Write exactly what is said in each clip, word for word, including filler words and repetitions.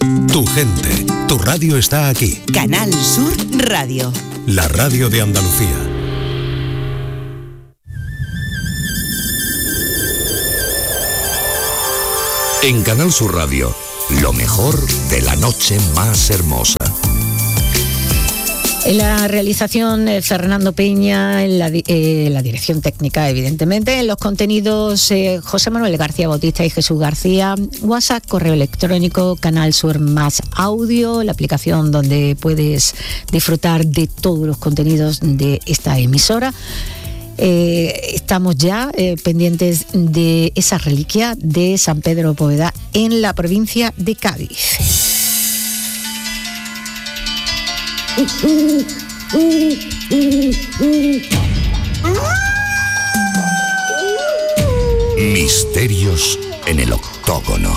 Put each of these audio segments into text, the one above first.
Tu gente, tu radio está aquí. Canal Sur Radio. La radio de Andalucía. En Canal Sur Radio, lo mejor de la noche más hermosa. En la realización, eh, Fernando Peña, en la, eh, la dirección técnica, evidentemente, en los contenidos, eh, José Manuel García Bautista y Jesús García, WhatsApp, correo electrónico, Canal Sur Más Audio, la aplicación donde puedes disfrutar de todos los contenidos de esta emisora. Eh, estamos ya eh, pendientes de esa reliquia de San Pedro Poveda en la provincia de Cádiz. Misterios en el octógono.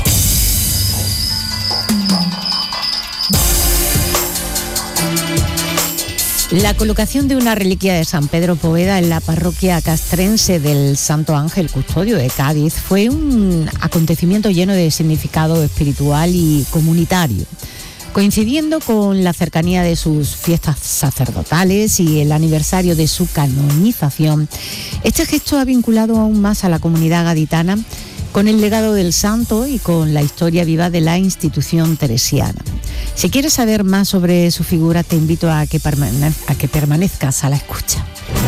La colocación de una reliquia de San Pedro Poveda en la parroquia castrense del Santo Ángel Custodio de Cádiz fue un acontecimiento lleno de significado espiritual y comunitario. Coincidiendo con la cercanía de sus fiestas sacerdotales y el aniversario de su canonización, este gesto ha vinculado aún más a la comunidad gaditana con el legado del santo y con la historia viva de la institución teresiana. Si quieres saber más sobre su figura, te invito a que, permane- a que permanezcas a la escucha.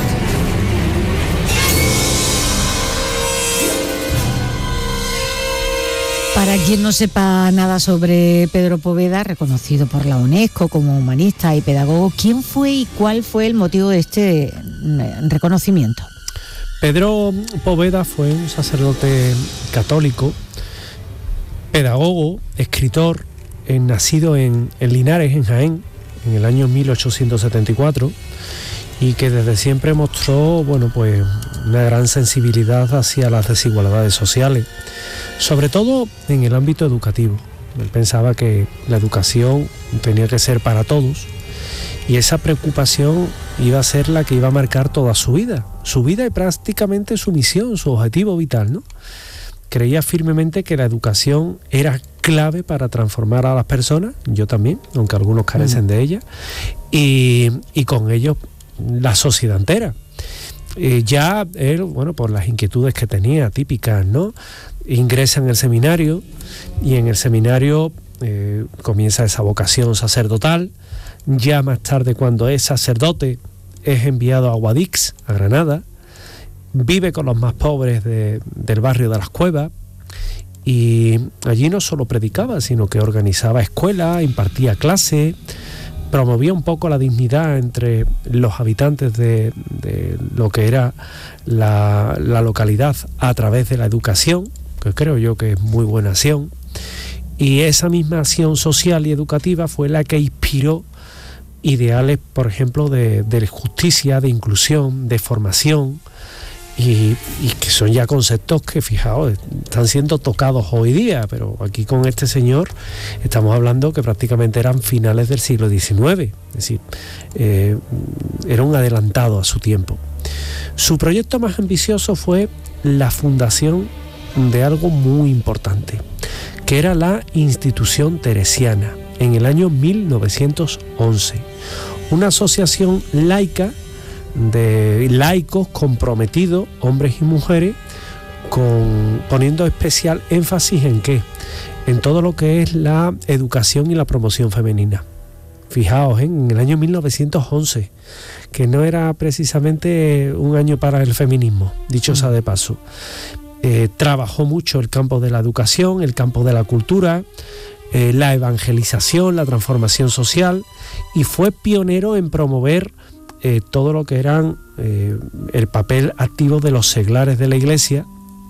Para quien no sepa nada sobre Pedro Poveda, reconocido por la UNESCO como humanista y pedagogo, ¿quién fue y cuál fue el motivo de este reconocimiento? Pedro Poveda fue un sacerdote católico, pedagogo, escritor, eh, nacido en, en Linares, en Jaén, en el año mil ochocientos setenta y cuatro, y que desde siempre mostró, bueno, pues una gran sensibilidad hacia las desigualdades sociales, sobre todo en el ámbito educativo. Él pensaba que la educación tenía que ser para todos y esa preocupación iba a ser la que iba a marcar toda su vida, su vida y prácticamente su misión, su objetivo vital, ¿no? Creía firmemente que la educación era clave para transformar a las personas, yo también, aunque algunos carecen mm. de ella, y, y con ello la sociedad entera. Eh, ya él, bueno, por las inquietudes que tenía, típicas, ¿no?, ingresa en el seminario y en el seminario eh, comienza esa vocación sacerdotal. Ya más tarde, cuando es sacerdote, es enviado a Guadix, a Granada, vive con los más pobres de, del barrio de las Cuevas, y allí no solo predicaba, sino que organizaba escuelas, impartía clases, promovía un poco la dignidad entre los habitantes de, de lo que era la, la localidad a través de la educación, que creo yo que es muy buena acción, y esa misma acción social y educativa fue la que inspiró ideales, por ejemplo, de, de justicia, de inclusión, de formación, y, y que son ya conceptos que, fijaos, están siendo tocados hoy día, pero aquí con este señor estamos hablando que prácticamente eran finales del siglo diecinueve, es decir, eh, era un adelantado a su tiempo. Su proyecto más ambicioso fue la fundación de algo muy importante, que era la Institución Teresiana, en el año mil novecientos once, una asociación laica de laicos comprometidos, hombres y mujeres, con, poniendo especial énfasis en qué, en todo lo que es la educación y la promoción femenina. Fijaos, ¿eh? En el año mil novecientos once, que no era precisamente un año para el feminismo, dicho sea de paso. Eh, trabajó mucho el campo de la educación, el campo de la cultura, eh, la evangelización, la transformación social, y fue pionero en promover eh, todo lo que eran eh, el papel activo de los seglares de la Iglesia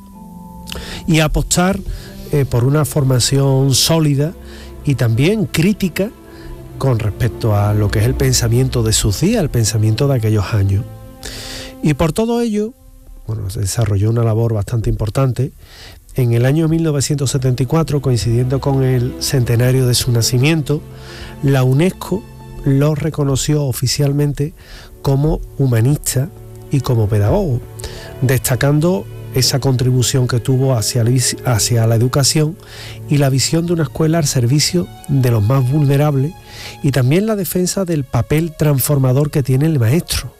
y apostar eh, por una formación sólida y también crítica con respecto a lo que es el pensamiento de sus días, el pensamiento de aquellos años. Y por todo ello, bueno, se desarrolló una labor bastante importante. En el año mil novecientos setenta y cuatro, coincidiendo con el centenario de su nacimiento, la UNESCO lo reconoció oficialmente como humanista y como pedagogo, destacando esa contribución que tuvo hacia la, hacia la educación y la visión de una escuela al servicio de los más vulnerables, y también la defensa del papel transformador que tiene el maestro.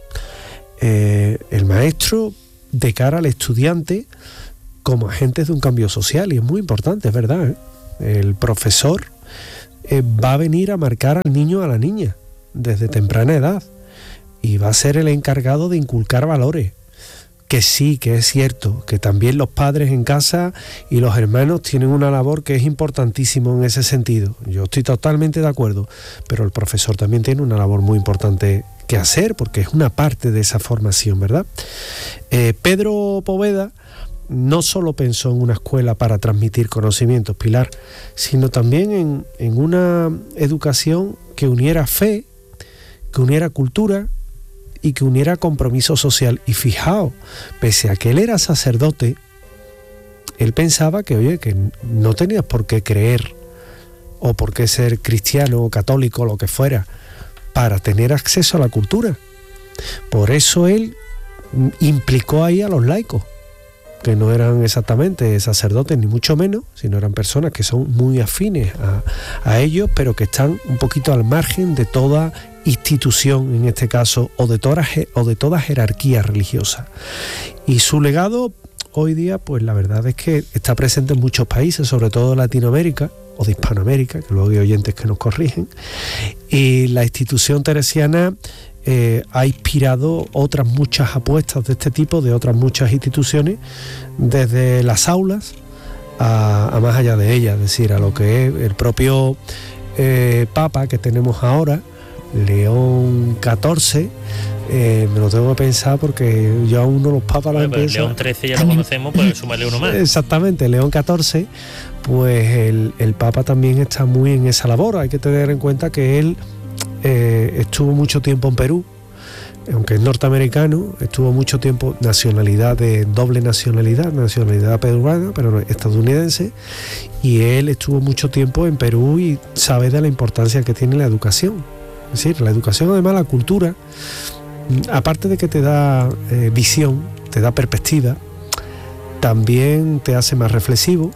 Eh, el maestro de cara al estudiante como agentes de un cambio social, y es muy importante, es verdad, ¿eh? El profesor eh, va a venir a marcar al niño o a la niña desde temprana edad, y va a ser el encargado de inculcar valores. Que sí, que es cierto, que también los padres en casa y los hermanos tienen una labor que es importantísima en ese sentido. Yo estoy totalmente de acuerdo, pero el profesor también tiene una labor muy importante que hacer, porque es una parte de esa formación, ¿verdad? Eh, Pedro Poveda no solo pensó en una escuela para transmitir conocimientos, Pilar, sino también en, en una educación que uniera fe, que uniera cultura y que uniera compromiso social. Y fijaos, pese a que él era sacerdote, él pensaba que, oye, que no tenías por qué creer o por qué ser cristiano o católico o lo que fuera para tener acceso a la cultura. Por eso él implicó ahí a los laicos, que no eran exactamente sacerdotes ni mucho menos, sino eran personas que son muy afines a, a ellos, pero que están un poquito al margen de toda institución, en este caso, o de toda, o de toda jerarquía religiosa. Y su legado hoy día, pues la verdad es que está presente en muchos países, sobre todo en Latinoamérica o de Hispanoamérica, que luego hay oyentes que nos corrigen, y la institución teresiana eh, ha inspirado otras muchas apuestas de este tipo, de otras muchas instituciones, desde las aulas a, a más allá de ellas, es decir, a lo que es el propio eh, Papa que tenemos ahora, León catorce, eh, me lo tengo que pensar porque yo aún no los papas los bueno, León trece ya lo conocemos, pues sumarle uno más. Exactamente, León catorce, pues el, el Papa también está muy en esa labor. Hay que tener en cuenta que él eh, estuvo mucho tiempo en Perú, aunque es norteamericano, estuvo mucho tiempo, nacionalidad de doble nacionalidad, nacionalidad peruana, pero estadounidense, y él estuvo mucho tiempo en Perú y sabe de la importancia que tiene la educación. Es decir, la educación, además la cultura, aparte de que te da eh, visión, te da perspectiva, también te hace más reflexivo,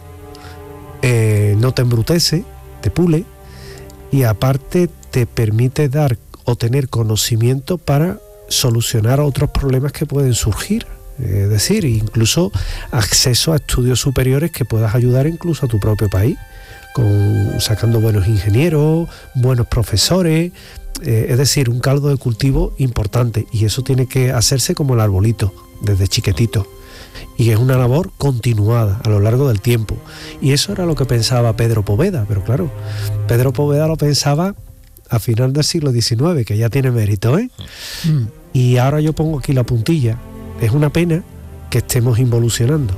eh, no te embrutece, te pule, y aparte te permite dar o tener conocimiento para solucionar otros problemas que pueden surgir. Es decir, incluso acceso a estudios superiores que puedas ayudar incluso a tu propio país, con, sacando buenos ingenieros, buenos profesores. Eh, es decir, un caldo de cultivo importante, y eso tiene que hacerse como el arbolito, desde chiquitito, y es una labor continuada a lo largo del tiempo. Y eso era lo que pensaba Pedro Poveda, pero claro, Pedro Poveda lo pensaba a final del siglo diecinueve, que ya tiene mérito, ¿eh? Mm. Y ahora yo pongo aquí la puntilla, es una pena que estemos involucionando.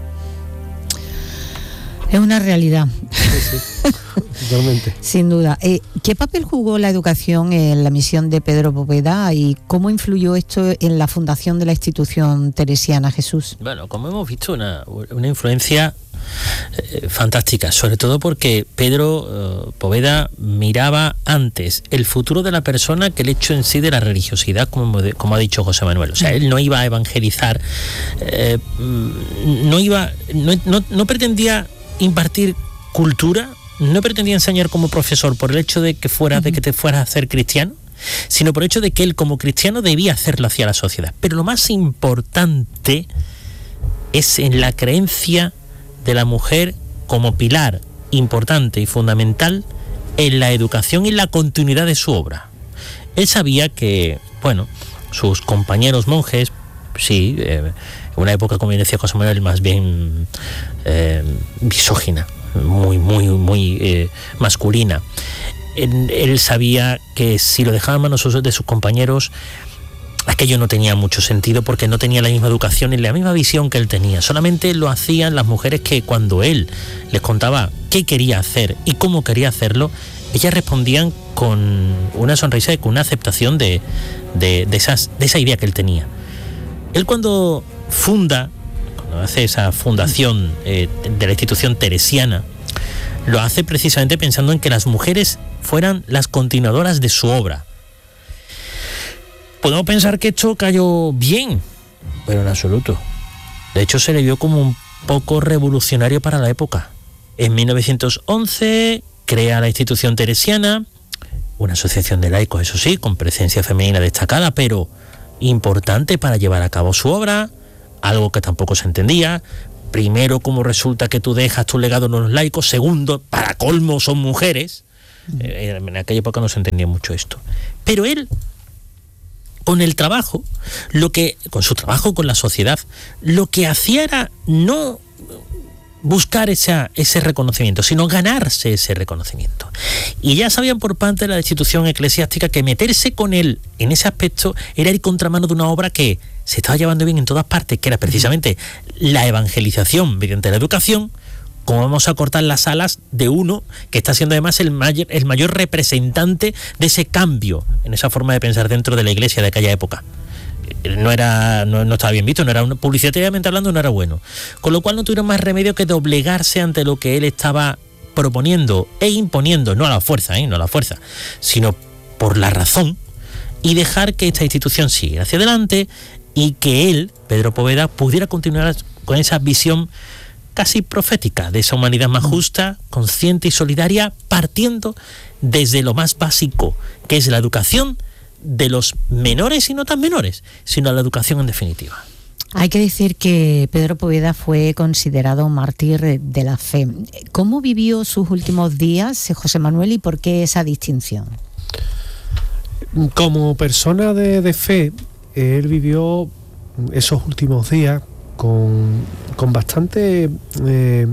Es una realidad. Sí, sí, totalmente. Sin duda. Eh, ¿Qué papel jugó la educación en la misión de Pedro Poveda y cómo influyó esto en la fundación de la institución teresiana, Jesús? Bueno, como hemos visto, una, una influencia eh, fantástica, sobre todo porque Pedro eh, Poveda miraba antes el futuro de la persona que el hecho en sí de la religiosidad, como, como ha dicho José Manuel. O sea, él no iba a evangelizar, eh, no iba, no, no, no pretendía impartir cultura, no pretendía enseñar como profesor por el hecho de que fuera, uh-huh. de que te fueras a hacer cristiano, sino por el hecho de que él como cristiano debía hacerlo hacia la sociedad. Pero lo más importante es en la creencia de la mujer como pilar importante y fundamental en la educación y la continuidad de su obra. Él sabía que, bueno, sus compañeros monjes, sí, eh, en una época, como decía José Manuel, más bien eh, misógina, muy, muy, muy eh, masculina. Él, él sabía que si lo dejaba en manos de sus compañeros, aquello no tenía mucho sentido, porque no tenía la misma educación y la misma visión que él tenía. Solamente lo hacían las mujeres que, cuando él les contaba qué quería hacer y cómo quería hacerlo, ellas respondían con una sonrisa y con una aceptación de, de, de, esas, de esa idea que él tenía. Él cuando funda, cuando hace esa fundación eh, de la institución teresiana, lo hace precisamente pensando en que las mujeres fueran las continuadoras de su obra. Podemos pensar que esto cayó bien, pero en absoluto. De hecho, se le vio como un poco revolucionario para la época. En mil novecientos once crea la institución teresiana, una asociación de laicos, eso sí, con presencia femenina destacada, pero importante para llevar a cabo su obra, algo que tampoco se entendía. Primero, como resulta que tú dejas tu legado en los laicos. Segundo, para colmo, son mujeres. Eh, en aquella época no se entendía mucho esto. Pero él, con el trabajo, lo que, con su trabajo con la sociedad, lo que hacía era no buscar esa, ese reconocimiento, sino ganarse ese reconocimiento. Y ya sabían por parte de la institución eclesiástica que meterse con él en ese aspecto era ir contramano de una obra que se estaba llevando bien en todas partes, que era precisamente la evangelización mediante la educación. Cómo vamos a cortar las alas de uno que está siendo además el mayor, el mayor representante de ese cambio en esa forma de pensar dentro de la iglesia de aquella época. No era, no, no estaba bien visto, no era una, publicitariamente hablando no era bueno. Con lo cual no tuvieron más remedio que doblegarse ante lo que él estaba proponiendo e imponiendo, no a la fuerza, ¿eh? no a la fuerza, sino por la razón, y dejar que esta institución siguiera hacia adelante y que él, Pedro Poveda, pudiera continuar con esa visión casi profética de esa humanidad más justa, consciente y solidaria, partiendo desde lo más básico, que es la educación de los menores y no tan menores, sino la educación en definitiva. Hay que decir que Pedro Poveda fue considerado mártir de la fe. ¿Cómo vivió sus últimos días, José Manuel, y por qué esa distinción? Como persona de, de fe, él vivió esos últimos días con, con bastante eh,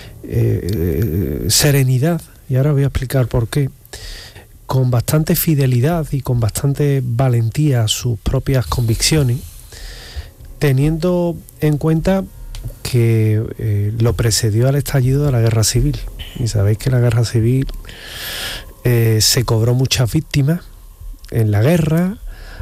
eh, serenidad, y ahora voy a explicar por qué, con bastante fidelidad y con bastante valentía a sus propias convicciones, teniendo en cuenta que eh, lo precedió al estallido de la guerra civil. Y sabéis que la guerra civil eh, se cobró muchas víctimas en la guerra,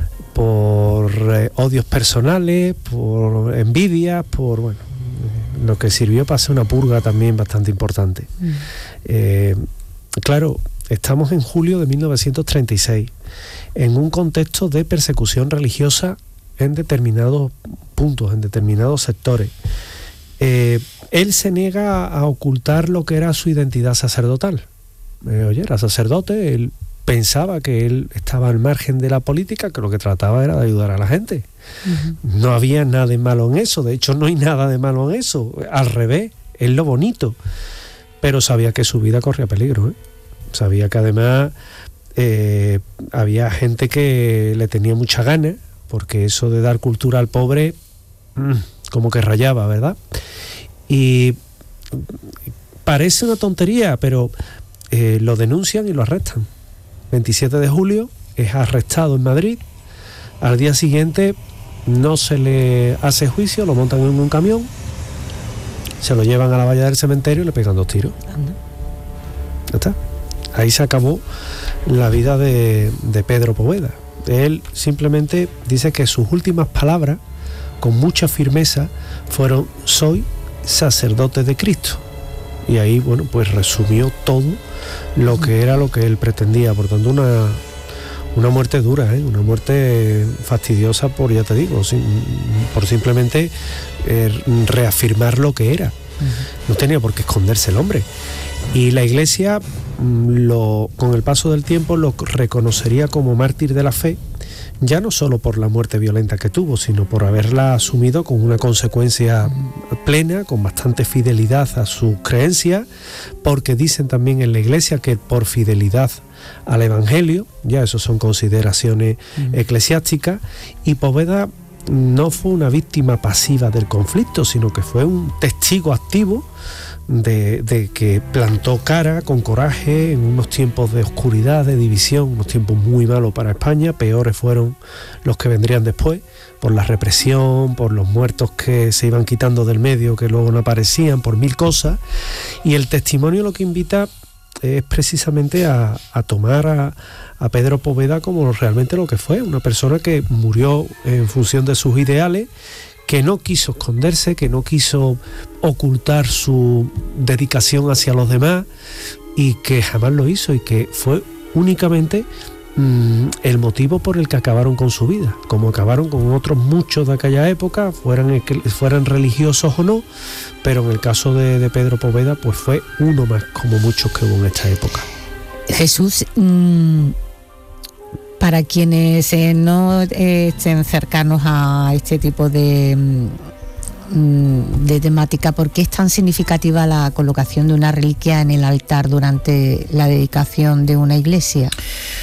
por eh, odios personales, por envidias, por bueno, eh, lo que sirvió para hacer una purga también bastante importante. Mm. Eh, claro, estamos en julio de mil novecientos treinta y seis, en un contexto de persecución religiosa en determinados puntos, en determinados sectores. Eh, él se niega a ocultar lo que era su identidad sacerdotal. Eh, oye, era sacerdote, él pensaba que él estaba al margen de la política, que lo que trataba era de ayudar a la gente. Uh-huh. No había nada de malo en eso, de hecho no hay nada de malo en eso, al revés, es lo bonito. Pero sabía que su vida corría peligro, ¿eh? Sabía que además eh, había gente que le tenía mucha gana, porque eso de dar cultura al pobre, mmm, como que rayaba, ¿verdad? Y parece una tontería, pero eh, lo denuncian y lo arrestan. veintisiete de julio es arrestado en Madrid. Al día siguiente no se le hace juicio, lo montan en un camión, se lo llevan a la valla del cementerio y le pegan dos tiros. Ya está. Ahí se acabó la vida de, de Pedro Poveda. Él simplemente dice que sus últimas palabras, con mucha firmeza, fueron: soy sacerdote de Cristo. Y ahí, bueno, pues resumió todo lo que era lo que él pretendía. Por tanto, una, una muerte dura, ¿eh? Una muerte fastidiosa por, ya te digo, sin, por simplemente eh, reafirmar lo que era. No tenía por qué esconderse el hombre. Y la Iglesia, lo, con el paso del tiempo, lo reconocería como mártir de la fe, ya no solo por la muerte violenta que tuvo, sino por haberla asumido con una consecuencia plena, con bastante fidelidad a sus creencias, porque dicen también en la Iglesia que por fidelidad al Evangelio, ya eso son consideraciones uh-huh. eclesiásticas, y Poveda no fue una víctima pasiva del conflicto, sino que fue un testigo activo De, de que plantó cara con coraje en unos tiempos de oscuridad, de división, unos tiempos muy malos para España. Peores fueron los que vendrían después, por la represión, por los muertos que se iban quitando del medio, que luego no aparecían, por mil cosas. Y el testimonio lo que invita es precisamente a, a tomar a, a Pedro Poveda como realmente lo que fue, una persona que murió en función de sus ideales, que no quiso esconderse, que no quiso ocultar su dedicación hacia los demás, y que jamás lo hizo, y que fue únicamente mmm, el motivo por el que acabaron con su vida, como acabaron con otros muchos de aquella época, fueran, fueran religiosos o no, pero en el caso de, de Pedro Poveda, pues fue uno más como muchos que hubo en esta época. Jesús, mmm, para quienes eh, no eh, estén cercanos a este tipo de, mmm, de temática, ¿por qué es tan significativa la colocación de una reliquia en el altar durante la dedicación de una iglesia?